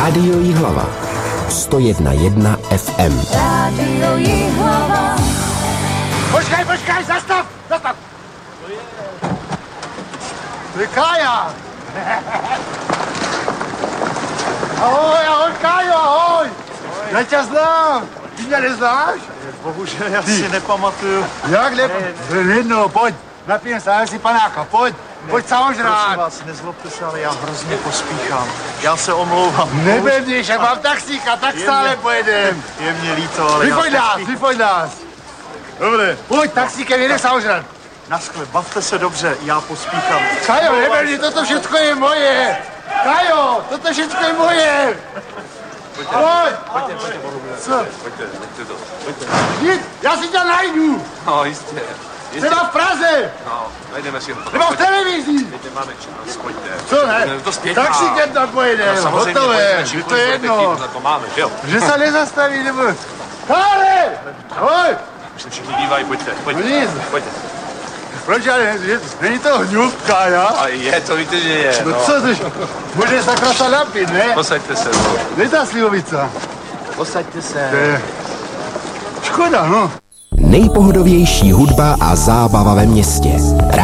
Rádio Jihlava 101,1 FM. Rádio Jihlava. Počkej, zastav! To je Kája! Ahoj, Kájo, ahoj! Já tě znám! Ty mě neznáš? Bohužel, já si nepamatuju. Jak jedno, pojď, napijem se, já si panáka, pojď samožrát. Prosím vás, nezlobte se, ale já hrozně pospíchám. Já se omlouvám. Nebevni, že mám taxíka, tak stále pojedem. Je mě líto, ale Vypojď nás. Dobře. Pojď, taxíkem, jde samožrát. Naschle, bavte se dobře, já pospíchám. Kajo, nebevni, toto všechno je moje. Kajo, toto všechno je moje. Pojďte. Co? Pojďte to. Jít, já si tě najdu. No, jistě. Třeba v Praze. No, najdeme si ho. Nebo v televizi. Teď nemáme čas, pojďte. Co ne? To spěchá. Taxíkem tam pojedem, No, hotové, to je jedno. Na to máme, jo? Že se nezastaví, nebo... Kále! Ahoj! Už se všichni dívají, pojďte. No nic. Pojďte. Proč ale není to hňůvka, já? A je, to víte, že je. No co jsi? Může sakra se napít, ne? Posaďte se. Kde ta slivovica? Posaďte se. Škoda, no. Nejpohodovější hudba a zábava ve městě.